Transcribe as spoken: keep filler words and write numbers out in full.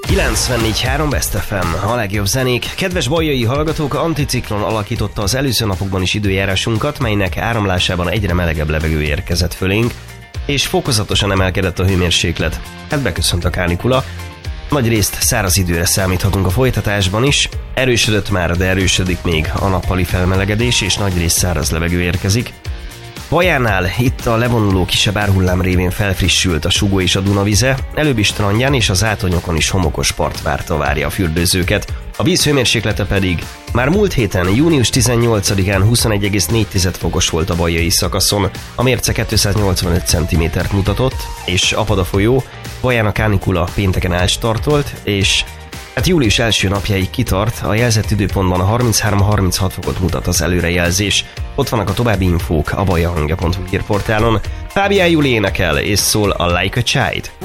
kilencvennégy három Best ef em, a legjobb zenék. Kedves bajai hallgatók, anticiklon alakította az előző napokban is időjárásunkat, melynek áramlásában egyre melegebb levegő érkezett fölénk, és fokozatosan emelkedett a hőmérséklet. Hát beköszönt a kánikula. Nagy részt száraz időre számíthatunk a folytatásban is. Erősödött már, de erősödik még a nappali felmelegedés, és nagy részt száraz levegő érkezik. Bajánál itt a levonuló kisebb árhullám révén felfrissült a Sugó és a Dunavize, előbbi strandján és az átonyokon is homokos partvárta várja a fürdőzőket. A víz hőmérséklete pedig már múlt héten, június tizennyolcadikán huszonegy egész négy fokos volt a bajai szakaszon, a mérce kétszáznyolcvanöt centimétert mutatott, és apad a folyó. Baján a kánikula pénteken átstartolt, és hát július első napjáig kitart, a jelzett időpontban a harminchárom-harminchat fokot mutat az előrejelzés. Ott vannak a további infók a bajahangja pont hu hírportálon. Fábián Júli énekel és szól a Like a Child.